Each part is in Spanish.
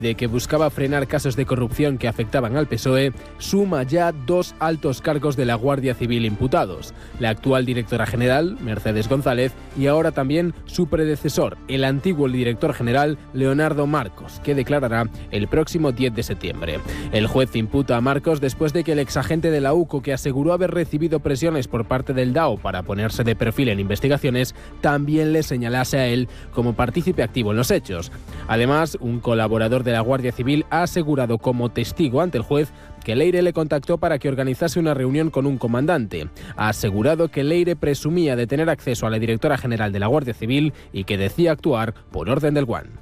de que buscaba frenar casos de corrupción que afectaban al PSOE, suma ya 2 altos cargos de la Guardia Civil imputados. La actual directora general, Mercedes González, y ahora también su predecesor, el antiguo director general, Leonardo Marcos, que declarará el próximo 10 de septiembre. El juez imputa a Marcos después de que el exagente de la UCO, que aseguró haber recibido presiones por parte del DAO para ponerse de perfil en investigaciones, también le señalase a él como partícipe activo en los hechos. Además, un colaborador de la Guardia Civil ha asegurado como testigo ante el juez que Leire le contactó para que organizase una reunión con un comandante. Ha asegurado que Leire presumía de tener acceso a la directora general de la Guardia Civil y que decía actuar por orden del Guan.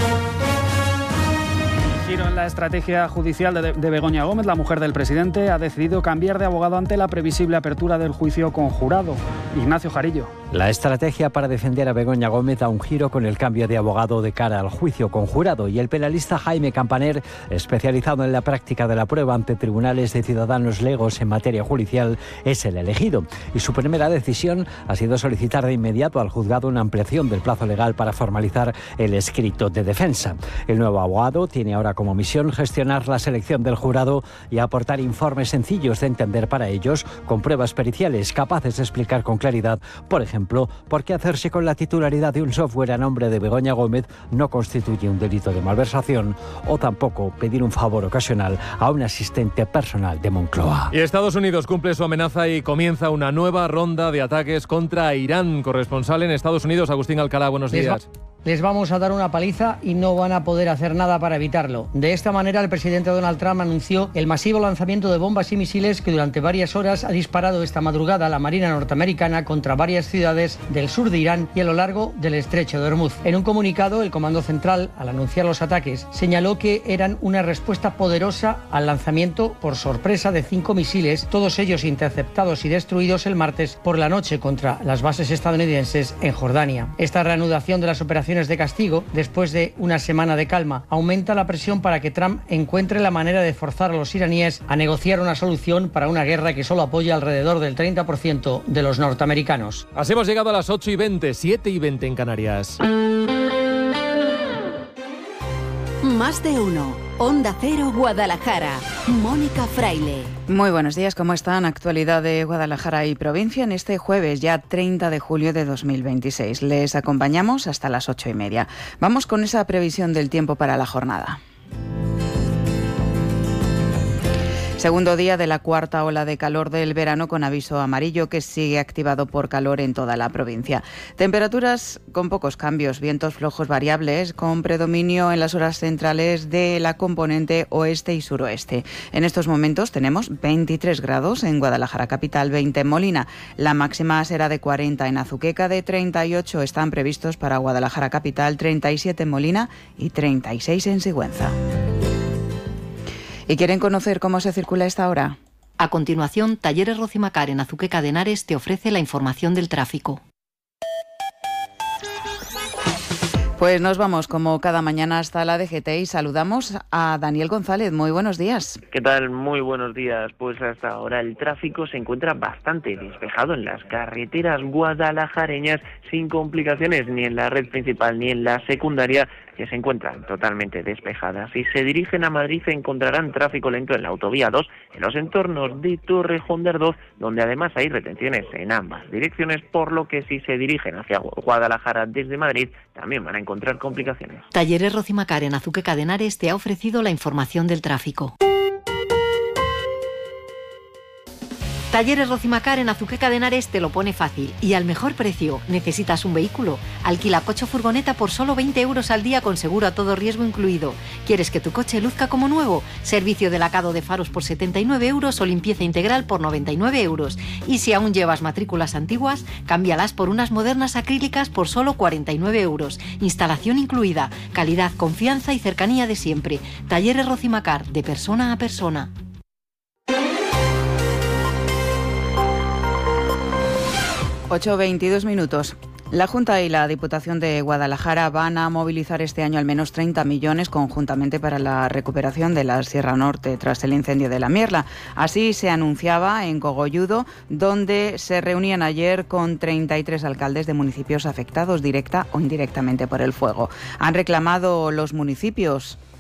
Giro en la estrategia judicial de Begoña Gómez. La mujer del presidente ha decidido cambiar de abogado ante la previsible apertura del juicio conjurado. Ignacio Jarillo. La estrategia para defender a Begoña Gómez da un giro con el cambio de abogado de cara al juicio conjurado, y el penalista Jaime Campaner, especializado en la práctica de la prueba ante tribunales de ciudadanos legos en materia judicial, es el elegido. Y su primera decisión ha sido solicitar de inmediato al juzgado una ampliación del plazo legal para formalizar el escrito de defensa. El nuevo abogado tiene ahora como misión gestionar la selección del jurado y aportar informes sencillos de entender para ellos, con pruebas periciales capaces de explicar con claridad, por ejemplo, por qué hacerse con la titularidad de un software a nombre de Begoña Gómez no constituye un delito de malversación, o tampoco pedir un favor ocasional a un asistente personal de Moncloa. Y Estados Unidos cumple su amenaza y comienza una nueva ronda de ataques contra Irán. Corresponsal en Estados Unidos, Agustín Alcalá, buenos días. Les vamos a dar una paliza y no van a poder hacer nada para evitarlo. De esta manera, el presidente Donald Trump anunció el masivo lanzamiento de bombas y misiles que durante varias horas ha disparado esta madrugada la Marina norteamericana contra varias ciudades del sur de Irán y a lo largo del estrecho de Hormuz. En un comunicado, el Comando Central, al anunciar los ataques, señaló que eran una respuesta poderosa al lanzamiento por sorpresa de 5 misiles, todos ellos interceptados y destruidos el martes por la noche contra las bases estadounidenses en Jordania. Esta reanudación de las operaciones de castigo, después de una semana de calma, aumenta la presión para que Trump encuentre la manera de forzar a los iraníes a negociar una solución para una guerra que solo apoya alrededor del 30% de los norteamericanos. Así hemos llegado a las 8:20, 7:20 en Canarias. Más de uno. Onda Cero, Guadalajara. Mónica Fraile. Muy buenos días, ¿cómo están? Actualidad de Guadalajara y provincia en este jueves, ya 30 de julio de 2026. Les acompañamos hasta las 8:30. Vamos con esa previsión del tiempo para la jornada. Segundo día de la cuarta ola de calor del verano con aviso amarillo que sigue activado por calor en toda la provincia. Temperaturas con pocos cambios, vientos flojos variables con predominio en las horas centrales de la componente oeste y suroeste. En estos momentos tenemos 23 grados en Guadalajara capital, 20 en Molina. La máxima será de 40 en Azuqueca, de 38 están previstos para Guadalajara capital, 37 en Molina y 36 en Sigüenza. ¿Y quieren conocer cómo se circula a esta hora? A continuación, Talleres Rocimacar en Azuqueca de Henares te ofrece la información del tráfico. Pues nos vamos como cada mañana hasta la DGT y saludamos a Daniel González. Muy buenos días. ¿Qué tal? Muy buenos días. Pues hasta ahora el tráfico se encuentra bastante despejado en las carreteras guadalajareñas, sin complicaciones ni en la red principal ni en la secundaria, que se encuentran totalmente despejadas. Si se dirigen a Madrid encontrarán tráfico lento en la autovía 2, en los entornos de Torrejón de Ardoz, donde además hay retenciones en ambas direcciones, por lo que si se dirigen hacia Guadalajara desde Madrid también van a encontrar complicaciones. Talleres Rocimacar en Azuqueca de Henares te ha ofrecido la información del tráfico. Talleres Rocimacar en Azuqueca de Henares te lo pone fácil y al mejor precio. ¿Necesitas un vehículo? Alquila coche o furgoneta por solo 20 euros al día con seguro a todo riesgo incluido. ¿Quieres que tu coche luzca como nuevo? Servicio de lacado de faros por 79 euros o limpieza integral por 99 euros. Y si aún llevas matrículas antiguas, cámbialas por unas modernas acrílicas por solo 49 euros. Instalación incluida. Calidad, confianza y cercanía de siempre. Talleres Rocimacar, de persona a persona. 8:22 minutos. La Junta y la Diputación de Guadalajara van a movilizar este año al menos 30 millones conjuntamente para la recuperación de la Sierra Norte tras el incendio de la Mierla. Así se anunciaba en Cogolludo, donde se reunían ayer con 33 alcaldes de municipios afectados directa o indirectamente por el fuego. Han reclamado los municipios